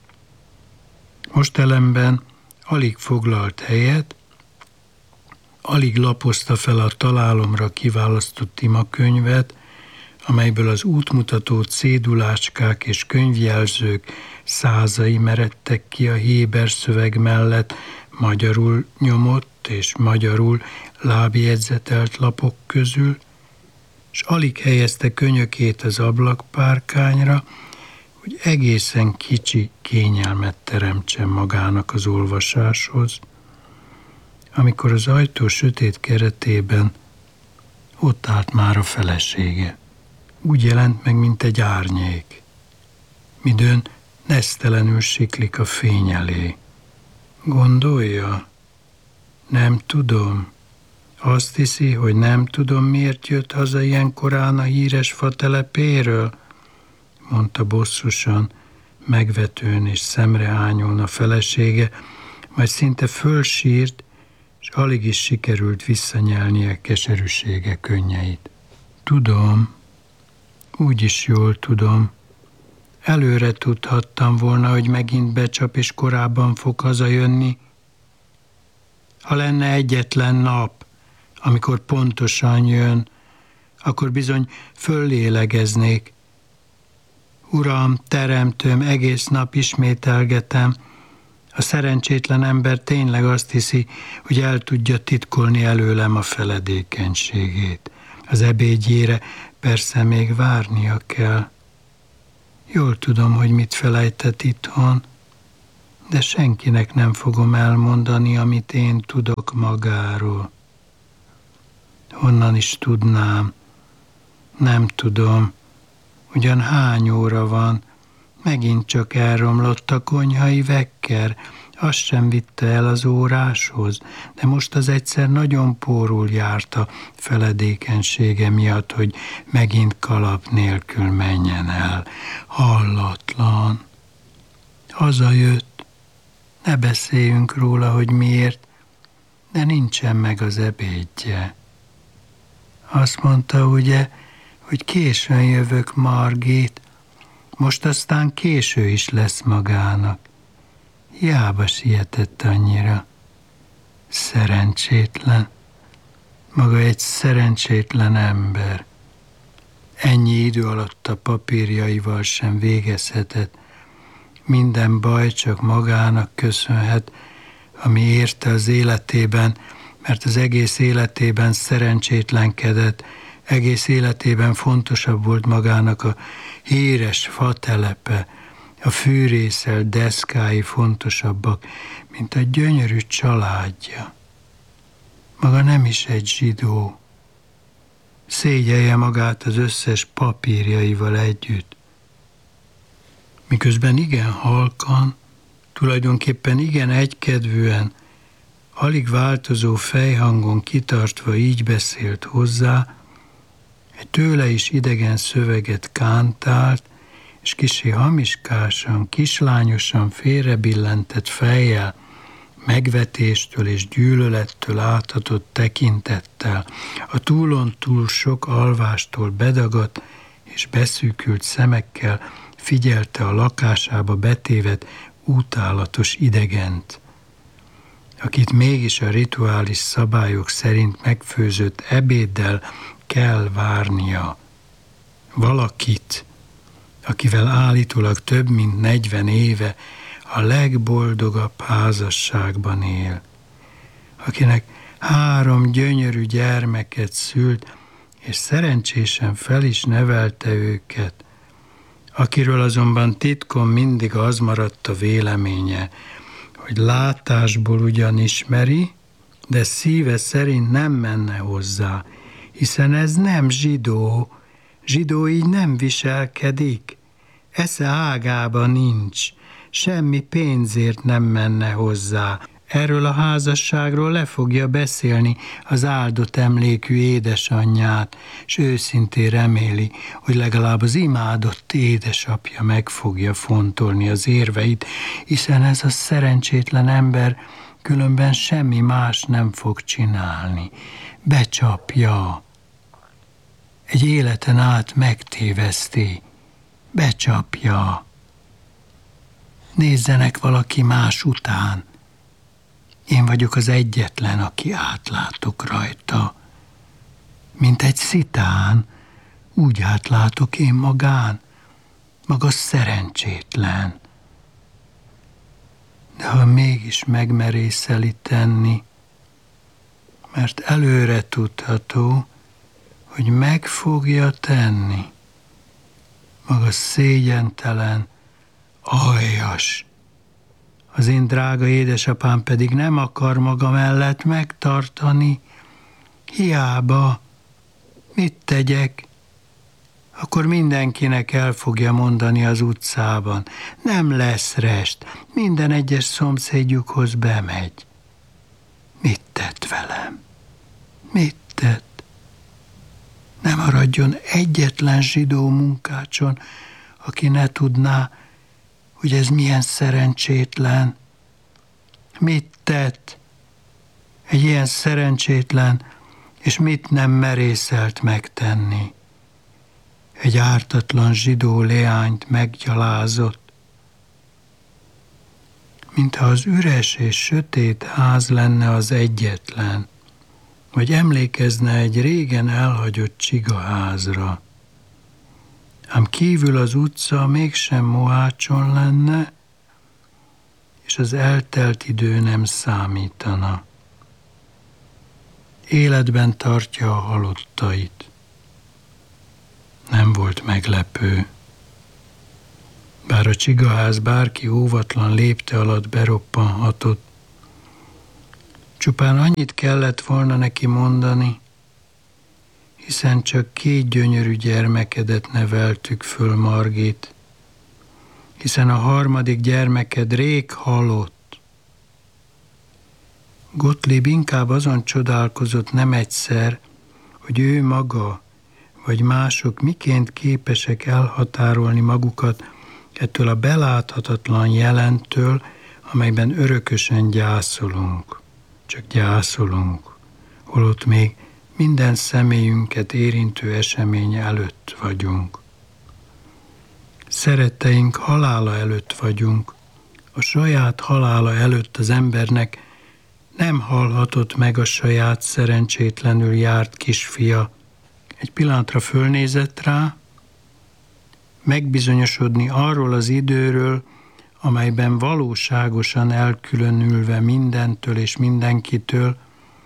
Most ellenben alig foglalt helyet, alig lapozta fel a találomra kiválasztott imakönyvet, amelyből az útmutató cédulácskák és könyvjelzők százai meredtek ki a héber szöveg mellett magyarul nyomott és magyarul lábjegyzetelt lapok közül, s alig helyezte könyökét az ablakpárkányra, hogy egészen kicsi kényelmet teremtsen magának az olvasáshoz, amikor az ajtó sötét keretében ott állt már a felesége. Úgy jelent meg, mint egy árnyék, midőn nesztelenül siklik a fény elé. Gondolja? Nem tudom. Azt hiszi, hogy nem tudom, miért jött haza ilyen korán a híres fatelepéről? Mondta bosszusan, megvetőn és szemrehányon a felesége, majd szinte fölsírt, és alig is sikerült visszanyelnie keserűsége könnyeit. Tudom, úgyis jól tudom. Előre tudhattam volna, hogy megint becsap, és korábban fog hazajönni. Ha lenne egyetlen nap, amikor pontosan jön, akkor bizony föllélegeznék. Uram, teremtőm, egész nap ismételgetem. A szerencsétlen ember tényleg azt hiszi, hogy el tudja titkolni előlem a feledékenységét. Az ebédjére persze még várnia kell. Jól tudom, hogy mit felejtett itthon, de senkinek nem fogom elmondani, amit én tudok magáról. Honnan is tudnám? Nem tudom. Ugyan hány óra van? Megint csak elromlott a konyhai vekker, Azt sem vitte el az óráshoz, de most az egyszer nagyon pórul járt a feledékenysége miatt, hogy megint kalap nélkül menjen el. Hallatlan. Hazajött. Ne beszéljünk róla, hogy miért, de nincsen meg az ebédje. Azt mondta, ugye, hogy későn jövök, Margit, most aztán késő is lesz magának. Hiába sietett annyira. Szerencsétlen. Maga egy szerencsétlen ember. Ennyi idő alatt a papírjaival sem végezhetett. Minden baj csak magának köszönhet, ami érte az életében, mert az egész életében szerencsétlenkedett, egész életében fontosabb volt magának a híres fatelepe, a fűrészel deszkái fontosabbak, mint a gyönyörű családja. Maga nem is egy zsidó. Szégyelje magát az összes papírjaival együtt. Miközben igen halkan, tulajdonképpen igen egykedvűen, alig változó fejhangon kitartva így beszélt hozzá, egy tőle is idegen szöveget kántált, és kissé hamiskásan, kislányosan félrebillentett fejjel, megvetéstől és gyűlölettől áthatott tekintettel, a túlon túl sok alvástól bedagadt és beszűkült szemekkel figyelte a lakásába betévet utálatos idegent, akit mégis a rituális szabályok szerint megfőzött ebéddel kell várnia. Valakit, akivel állítólag több mint negyven éve a legboldogabb házasságban él, akinek három gyönyörű gyermeket szült, és szerencsésen fel is nevelte őket, akiről azonban titkon mindig az maradt a véleménye, hogy látásból ugyan ismeri, de szíve szerint nem menne hozzá, hiszen ez nem zsidó, zsidó így nem viselkedik, esze ágában nincs, semmi pénzért nem menne hozzá. Erről a házasságról le fogja beszélni az áldott emlékű édesanyját, s őszintén reméli, hogy legalább az imádott édesapja meg fogja fontolni az érveit, hiszen ez a szerencsétlen ember különben semmi más nem fog csinálni. Becsapja. Egy életen át megtéveszti. Becsapja. Nézzenek valaki más után. Én vagyok az egyetlen, aki átlátok rajta. Mint egy szitán, úgy átlátok én magán, maga szerencsétlen. De ha mégis megmerészeli tenni, mert előre tudható, hogy meg fogja tenni, maga szégyentelen, aljas, az én drága édesapám pedig nem akar maga mellett megtartani. Hiába. Mit tegyek? Akkor mindenkinek el fogja mondani az utcában. Nem lesz rest. Minden egyes szomszédjukhoz bemegy. Mit tett velem? Mit tett? Ne maradjon egyetlen zsidó munkácson, aki ne tudná, hogy ez milyen szerencsétlen. Mit tett egy ilyen szerencsétlen, és mit nem merészelt megtenni? Egy ártatlan zsidó leányt meggyalázott, mintha az üres és sötét ház lenne az egyetlen, vagy emlékezne egy régen elhagyott csigaházra. Ám kívül az utca mégsem Mohácson lenne, és az eltelt idő nem számítana. Életben tartja a halottait. Nem volt meglepő. Bár a csigaház bárki óvatlan lépte alatt beroppanhatott, csupán annyit kellett volna neki mondani, hiszen csak két gyönyörű gyermekedet neveltük föl, Margit, hiszen a harmadik gyermeked rég halott. Gottlieb inkább azon csodálkozott nem egyszer, hogy ő maga vagy mások miként képesek elhatárolni magukat ettől a beláthatatlan jelentől, amelyben örökösen gyászolunk. Csak gyászolunk, holott még minden személyünket érintő esemény előtt vagyunk. Szeretteink halála előtt vagyunk, a saját halála előtt az embernek nem hallhatott meg a saját szerencsétlenül járt kisfia. Egy pillanatra fölnézett rá, megbizonyosodni arról az időről, amelyben valóságosan elkülönülve mindentől és mindenkitől,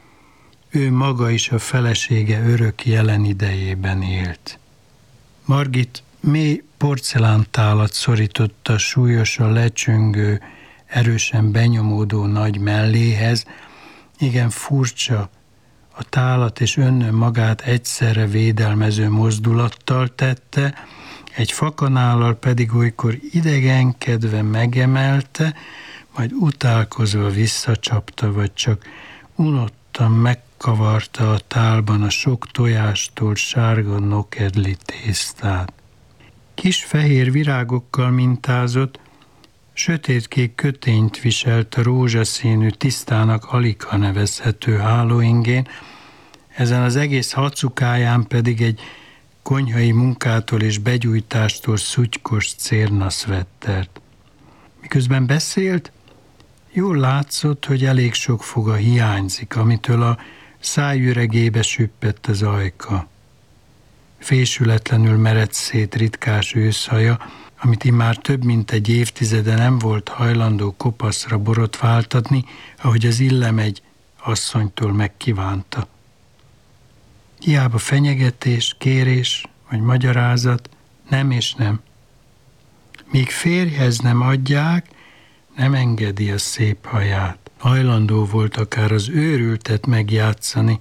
ő maga is a felesége örök jelen idejében élt. Margit mély porcelántálat szorította súlyosan lecsöngő, erősen benyomódó nagy melléhez, igen furcsa, a tálat és önnön magát egyszerre védelmező mozdulattal tette, egy fakanállal pedig olykor idegenkedve megemelte, majd utálkozva visszacsapta, vagy csak unottan megkavarta a tálban a sok tojástól sárga nokedli tésztát. Kis fehér virágokkal mintázott, sötétkék kötényt viselt a rózsaszínű, tisztának aligha nevezhető hálóingén, ezen az egész hacukáján pedig egy konyhai munkától és begyújtástól szutykos cérnaszvettert. Miközben beszélt, jól látszott, hogy elég sok foga hiányzik, amitől a szájüregébe süppett az ajka. Fésületlenül meredt szét ritkás őszhaja, amit immár több mint egy évtizede nem volt hajlandó kopaszra borotváltatni, ahogy az illem egy asszonytól megkívánta. Hiába fenyegetés, kérés vagy magyarázat, nem és nem. Míg férjhez nem adják, nem engedi a szép haját. Hajlandó volt akár az őrültet megjátszani.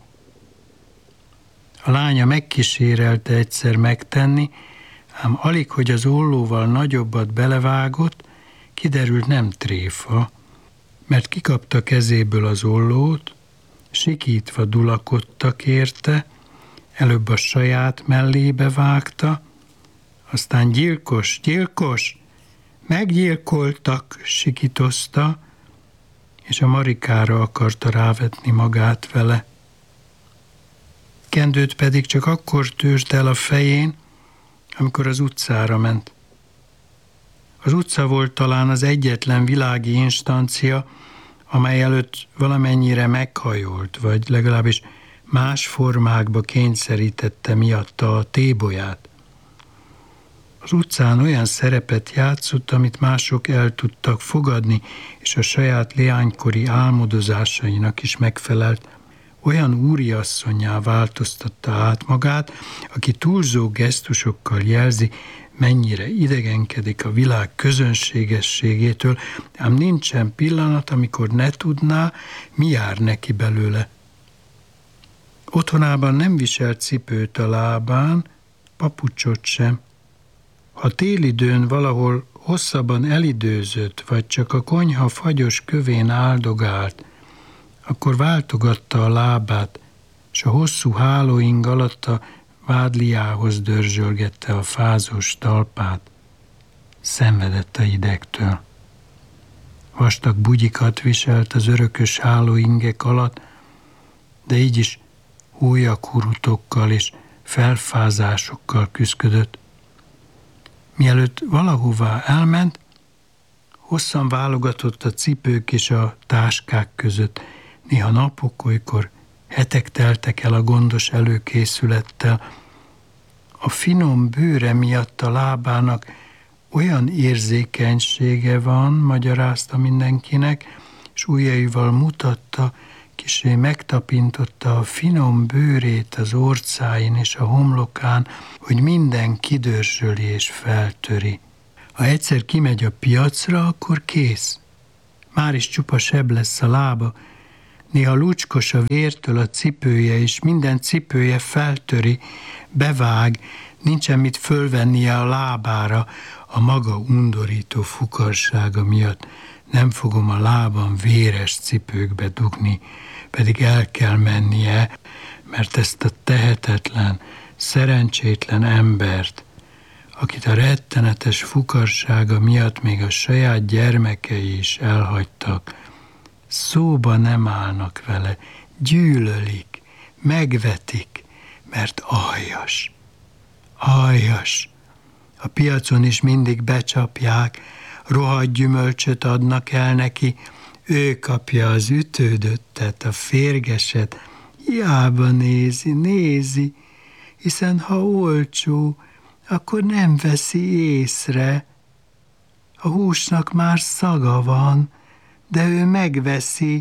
A lánya megkísérelte egyszer megtenni, ám alig, hogy az ollóval nagyobbat belevágott, kiderült nem tréfa, mert kikapta kezéből az ollót, sikítva dulakodtak érte, előbb a saját mellébe vágta, aztán gyilkos, gyilkos, meggyilkoltak, sikítozta, és a Marikára akarta rávetni magát vele. Kendőt pedig csak akkor tört el a fején, amikor az utcára ment. Az utca volt talán az egyetlen világi instancia, amely előtt valamennyire meghajolt, vagy legalábbis más formákba kényszerítette miatta a tébolyát. Az utcán olyan szerepet játszott, amit mások el tudtak fogadni, és a saját leánykori álmodozásainak is megfelelt. Olyan úriasszonnyá változtatta át magát, aki túlzó gesztusokkal jelzi, mennyire idegenkedik a világ közönségességétől, ám nincsen pillanat, amikor ne tudná, mi jár neki belőle. Otthonában nem viselt cipőt a lábán, papucsot sem. Ha télidőn valahol hosszabban elidőzött, vagy csak a konyha fagyos kövén áldogált, akkor váltogatta a lábát, s a hosszú hálóing alatt a vádliához dörzsölgette a fázós talpát. Szenvedett a idegtől. Vastag bugyikat viselt az örökös hálóingek alatt, de így is hólyakurutokkal és felfázásokkal küszködött. Mielőtt valahová elment, hosszan válogatott a cipők és a táskák között. Néha napok, olykor hetek teltek el a gondos előkészülettel. A finom bőre miatt a lábának olyan érzékenysége van, magyarázta mindenkinek, és ujjaival mutatta, kissé megtapintotta a finom bőrét az orcáin és a homlokán, hogy minden kidörzsöli és feltöri. Ha egyszer kimegy a piacra, akkor kész. Már is csupa seb lesz a lába, néha lucskos a vértől a cipője, és minden cipője feltöri, bevág, nincsen mit fölvennie a lábára a maga undorító fukarsága miatt. Nem fogom a lábam véres cipőkbe dugni, pedig el kell mennie, mert ezt a tehetetlen, szerencsétlen embert, akit a rettenetes fukarsága miatt még a saját gyermekei is elhagytak, szóba nem állnak vele, gyűlölik, megvetik, mert aljas. Aljas. A piacon is mindig becsapják, rohadt gyümölcsöt adnak el neki, ő kapja az ütődöttet, a férgeset, hiába nézi, nézi, hiszen ha olcsó, akkor nem veszi észre. A húsnak már szaga van, de ő megveszi.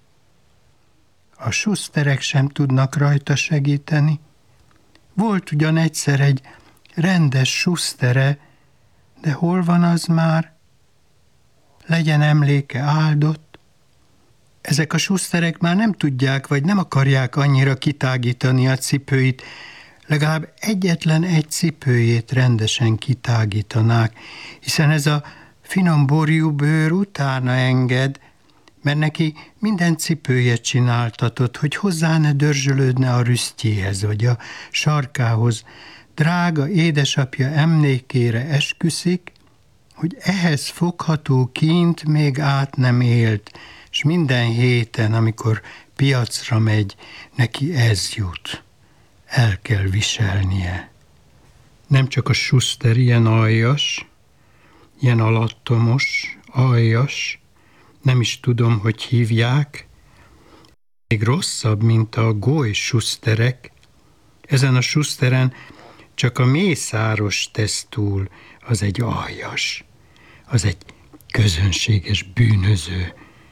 A suszterek sem tudnak rajta segíteni. Volt ugyan egyszer egy rendes susztere, de hol van az már? Legyen emléke áldott. Ezek a suszterek már nem tudják, vagy nem akarják annyira kitágítani a cipőit, legalább egyetlen egy cipőjét rendesen kitágítanák, hiszen ez a finom borjú bőr utána enged, mert neki minden cipője csináltatott, hogy hozzá ne dörzsölődne a rüsztjéhez, vagy a sarkához. Drága édesapja emlékére esküszik, hogy ehhez fogható kint még át nem élt, és minden héten, amikor piacra megy, neki ez jut. El kell viselnie. Nem csak a suszter ilyen aljas, ilyen alattomos, aljas, nem is tudom, hogy hívják, még rosszabb, mint a goly suszterek. Ezen a suszteren csak a mészáros tesz túl, az egy aljas, az egy közönséges bűnöző,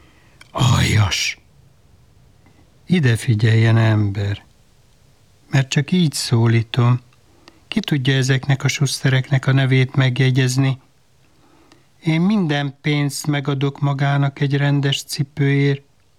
aljas. Ide figyeljen, ember, mert csak így szólítom. Ki tudja ezeknek a susztereknek a nevét megjegyezni? Én minden pénzt megadok magának egy rendes cipőért.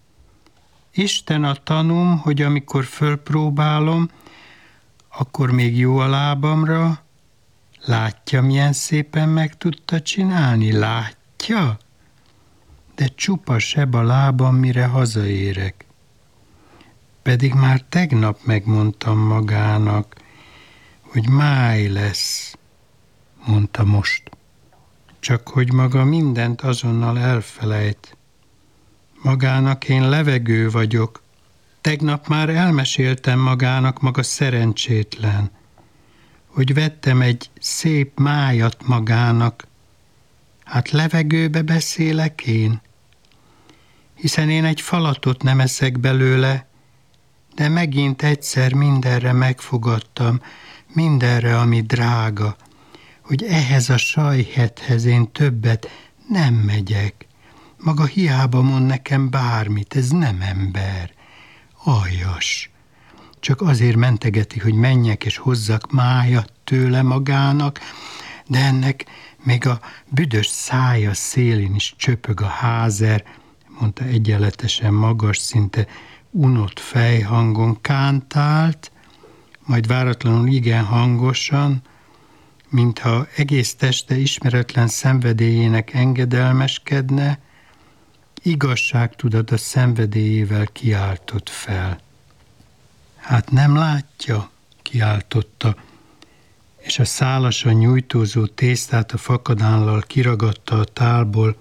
Isten a tanúm, hogy amikor fölpróbálom, akkor még jó a lábamra. Látja, milyen szépen meg tudta csinálni? Látja? De csupa seb a lábam, mire hazaérek. Pedig már tegnap megmondtam magának, hogy máj lesz, mondta most. Csak hogy maga mindent azonnal elfelejt. Magának én levegő vagyok. Tegnap már elmeséltem magának, maga szerencsétlen, hogy vettem egy szép májat magának. Hát levegőbe beszélek én, hiszen én egy falatot nem eszek belőle, de megint egyszer mindenre megfogadtam, mindenre, ami drága, hogy ehhez a sajhethez én többet nem megyek. Maga hiába mond nekem bármit, ez nem ember. Aljas. Csak azért mentegeti, hogy menjek és hozzak májat tőle magának, de ennek még a büdös szája szélén is csöpög a házer, mondta egyenletesen magas, szinte unott fejhangon, kántált, majd váratlanul igen hangosan, mintha egész teste ismeretlen szenvedélyének engedelmeskedne, igazságtudat a szenvedélyével kiáltott fel. Hát nem látja, kiáltotta, és a szálasan nyújtózó tésztát a fakadállal kiragadta a tálból.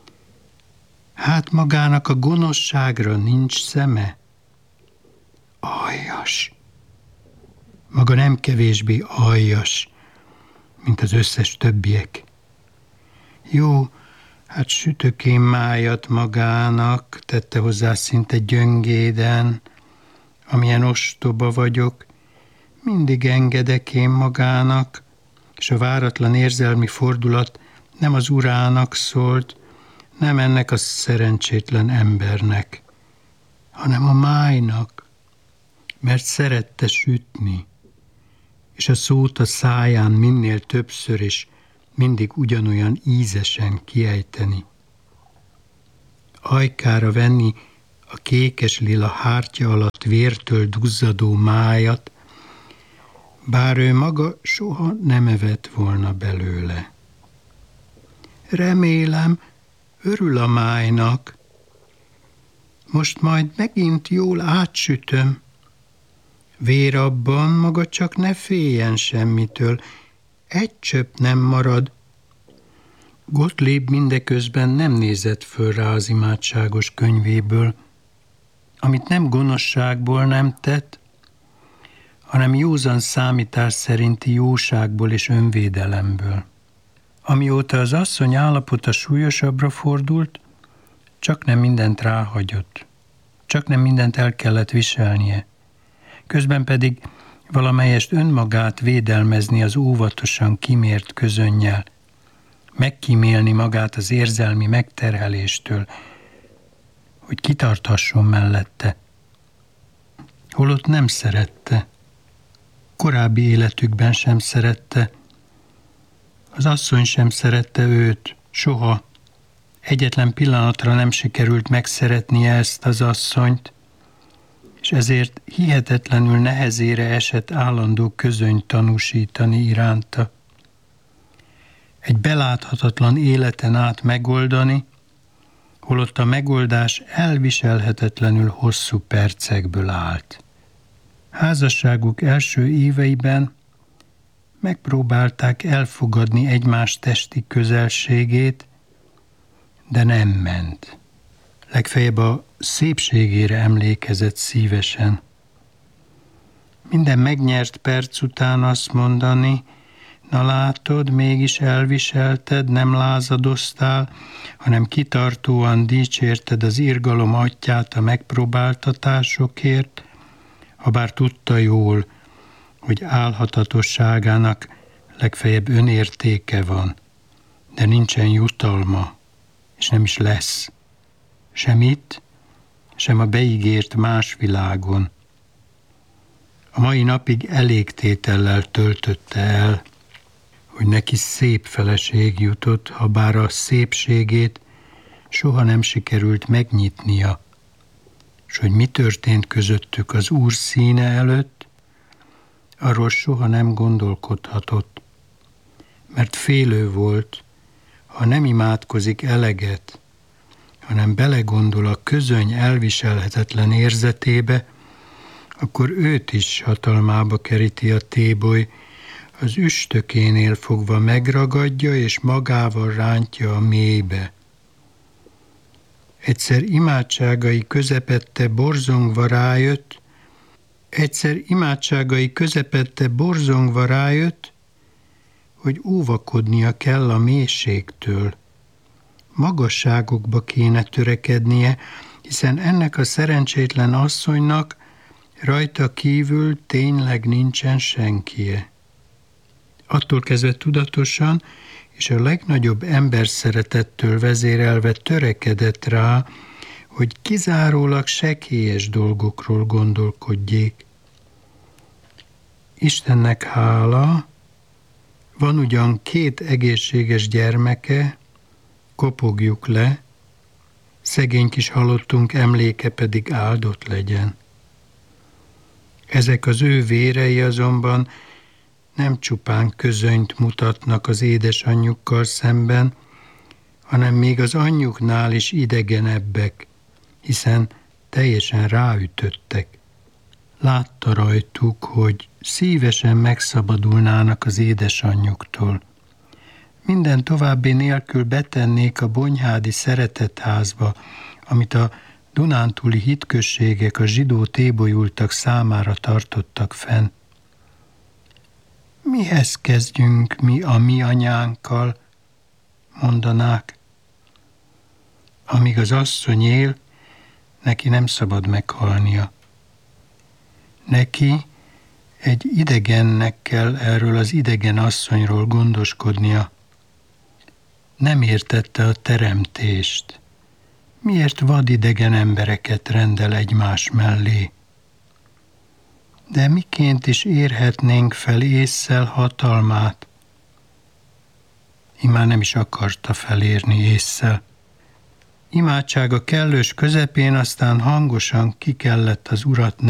Hát magának a gonoszságra nincs szeme? Aljas. Maga nem kevésbé aljas, mint az összes többiek. Jó, hát sütök én májat magának, tette hozzá szinte gyöngéden, amilyen ostoba vagyok, mindig engedek én magának, és a váratlan érzelmi fordulat nem az urának szólt, nem ennek a szerencsétlen embernek, hanem a májnak, mert szerette sütni, és a szót a száján minél többször és mindig ugyanolyan ízesen kiejteni. Ajkára venni a kékes-lila hártya alatt vértől duzzadó májat, bár ő maga soha nem evett volna belőle. Remélem, örül a májnak. Most majd megint jól átsütöm. Vér abban, maga csak ne féljen semmitől, egy csöpp nem marad. Gottlieb mindeközben nem nézett föl rá az imádságos könyvéből, amit nem gonoszságból nem tett, hanem józan számítás szerinti jóságból és önvédelemből. Amióta az asszony állapota súlyosabbra fordult, csak nem mindent ráhagyott, csak nem mindent el kellett viselnie. Közben pedig valamelyest önmagát védelmezni az óvatosan kimért közönnyel, megkímélni magát az érzelmi megterheléstől, hogy kitarthasson mellette. Holott nem szerette, korábbi életükben sem szerette, az asszony sem szerette őt, soha. Egyetlen pillanatra nem sikerült megszeretnie ezt az asszonyt, és ezért hihetetlenül nehezére esett állandó közönyt tanúsítani iránta. Egy beláthatatlan életen át megoldani, holott a megoldás elviselhetetlenül hosszú percekből állt. Házasságuk első éveiben megpróbálták elfogadni egymás testi közelségét, de nem ment. Legfeljebb a szépségére emlékezett szívesen. Minden megnyert perc után azt mondani, na látod, mégis elviselted, nem lázadoztál, hanem kitartóan dicsérted az irgalom atyját a megpróbáltatásokért, habár tudta jól, hogy álhatatosságának legfeljebb önértéke van, de nincsen jutalma, és nem is lesz. Sem itt, sem a beígért más világon. A mai napig elégtétellel töltötte el, hogy neki szép feleség jutott, ha bár a szépségét soha nem sikerült megnyitnia, s hogy mi történt közöttük az Úr színe előtt, arról soha nem gondolkodhatott, mert félő volt, ha nem imádkozik eleget, hanem belegondol a közöny elviselhetetlen érzetébe, akkor őt is hatalmába keríti a téboly, az üstökénél fogva megragadja és magával rántja a mélybe. Egyszer imádságai közepette borzongva rájött, egyszer imádságai közepette borzongva rájött, hogy óvakodnia kell a mélységtől. Magasságokba kéne törekednie, hiszen ennek a szerencsétlen asszonynak rajta kívül tényleg nincsen senkie. Attól kezdve tudatosan és a legnagyobb emberszeretettől vezérelve törekedett rá, hogy kizárólag sekélyes dolgokról gondolkodjék. Istennek hála, van ugyan két egészséges gyermeke, kopogjuk le, szegény kis halottunk emléke pedig áldott legyen. Ezek az ő vérei azonban nem csupán közönyt mutatnak az édesanyjukkal szemben, hanem még az anyjuknál is idegenebbek, hiszen teljesen ráütöttek. Látta rajtuk, hogy szívesen megszabadulnának az édesanyjuktól. Minden további nélkül betennék a bonyhádi szeretetházba, amit a dunántúli hitközségek a zsidó tébolyultak számára tartottak fenn. Mihez kezdjünk mi a mi anyánkkal, mondanák. Amíg az asszony él, neki nem szabad meghalnia. Neki egy idegennek kell erről az idegen asszonyról gondoskodnia. Nem értette a teremtést. Miért vadidegen embereket rendel egymás mellé? De miként is érhetnénk fel ésszel hatalmát? Immár nem is akarta felérni ésszel. Imádsága kellős közepén aztán hangosan ki kellett az Urat